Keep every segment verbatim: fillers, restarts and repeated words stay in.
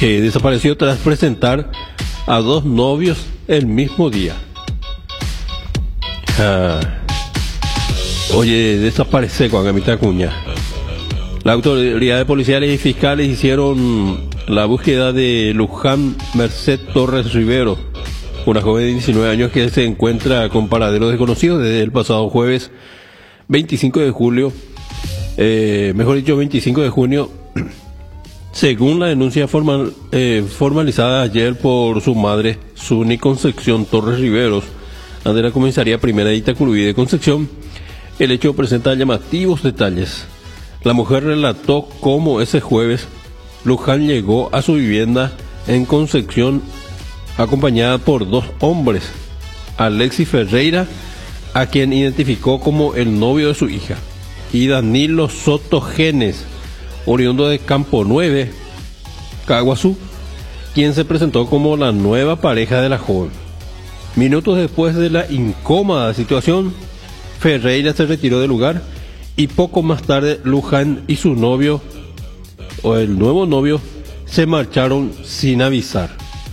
que desapareció tras presentar a dos novios el mismo día. Ah, oye, desaparece con Gamita Cuña. Las autoridades policiales y fiscales hicieron la búsqueda de Luján Merced Torres Rivero, una joven de diecinueve años que se encuentra con paradero desconocido desde el pasado jueves veinticinco de julio, eh, mejor dicho veinticinco de junio, según la denuncia formal, eh, formalizada ayer por su madre, Suni Concepción Torres Riveros, ante la comisaría primera de Itacurubí de Concepción. El hecho presenta llamativos detalles. La mujer relató cómo ese jueves Luján llegó a su vivienda en Concepción acompañada por dos hombres, Alexis Ferreira, a quien identificó como el novio de su hija, y Danilo Soto Genes, oriundo de Campo nueve, Caguazú, quien se presentó como la nueva pareja de la joven. Minutos después de la incómoda situación, Ferreira se retiró del lugar y poco más tarde Luján y su novio, o el nuevo novio, se marcharon sin avisar.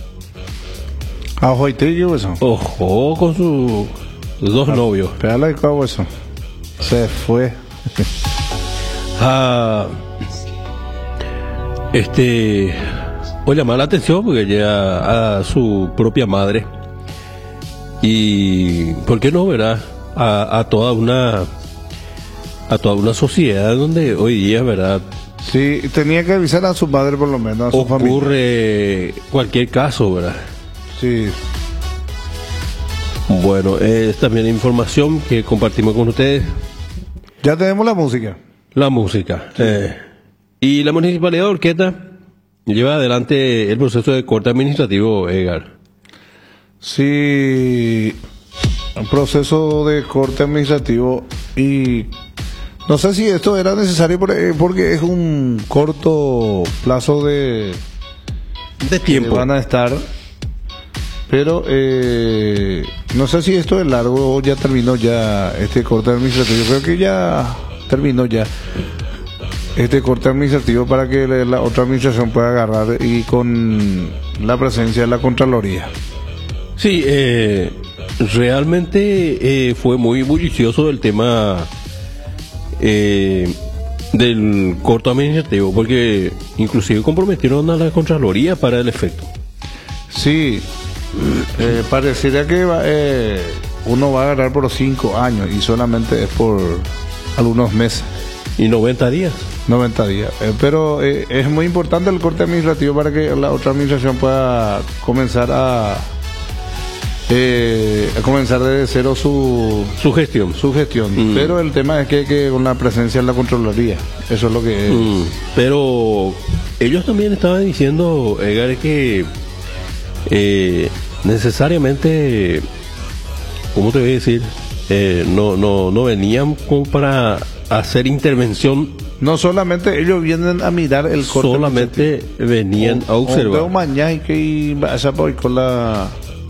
Ojo, eso. Ojo con sus dos ah, novios. Pégale el cabo eso. Se fue. ah, este, o llamar la atención porque llega a su propia madre. Y ¿por qué no verá a, a toda una a toda una sociedad donde hoy día, verdad? Sí, tenía que avisar a su madre por lo menos, a su ocurre familia. Cualquier caso, ¿verdad? Sí. Bueno, es también información que compartimos con ustedes. Ya tenemos la música. La música. Sí. Eh, y la Municipalidad de Horqueta lleva adelante el proceso de corte administrativo, Edgar. Sí, un proceso de corte administrativo, y no sé si esto era necesario porque es un corto plazo de, de tiempo. Van a estar, pero eh, no sé si esto es largo o ya terminó ya este corte administrativo. Creo que ya terminó ya este corte administrativo para que la otra administración pueda agarrar, y con la presencia de la Contraloría. Sí, eh, realmente eh, fue muy bullicioso el tema eh, del corte administrativo, porque inclusive comprometieron a la Contraloría para el efecto. Sí, eh, parecería que va, eh, uno va a agarrar por cinco años y solamente es por algunos meses. ¿Y noventa días? noventa días. Eh, pero eh, es muy importante el corte administrativo para que la otra administración pueda comenzar a... Eh, a comenzar desde cero su su gestión su gestión mm. Pero el tema es que, que con la presencia en la Contraloría, eso es lo que es. Mm. Pero ellos también estaban diciendo, Edgar, que eh, necesariamente, ¿cómo te voy a decir? Eh, no no no venían como para hacer intervención. No solamente ellos vienen a mirar el corte, solamente venían o, a observar. O mañana y que vaya con la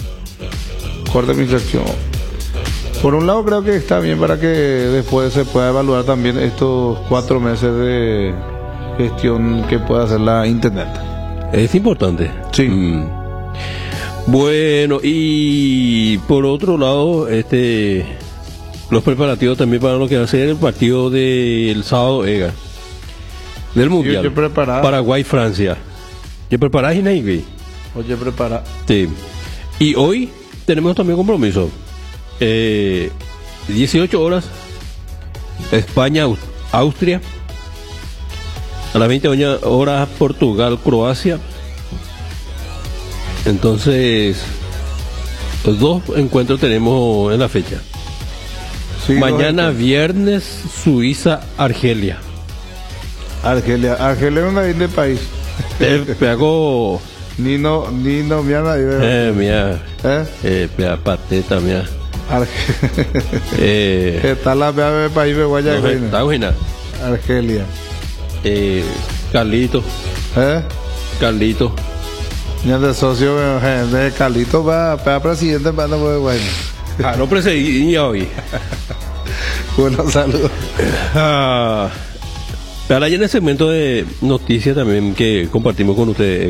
corte de administración. Por un lado creo que está bien para que después se pueda evaluar también estos cuatro meses de gestión que pueda hacer la internet. Es importante. Sí. Mm. Bueno, y por otro lado, este los preparativos también para lo que va a ser el partido del sábado, Ega, del Mundial. Yo, yo Paraguay-Francia. ¿Qué preparás, Inaibi? Oye, prepara. Sí. Y hoy tenemos también compromiso. Eh, dieciocho horas, España, Austria. A las veinte horas, Portugal, Croacia. Entonces, los dos encuentros tenemos en la fecha. Sí, mañana viernes, Suiza, Argelia. Argelia, Argelia es una isla del país. Te hago... Ni no, ni no, mira nadie. Eh, mira. ¿Eh? Eh, pea pateta, mira. Argelia. Eh. Está la pea del país de Guayaquil. No, está buena. Argelia. Eh, Carlito. ¿Eh? Carlito. Ya de socio de Carlito va para presidente para no bueno. Ah, no presidía hoy. Bueno, saludos. Ah, para allá en el segmento de noticias también que compartimos con ustedes.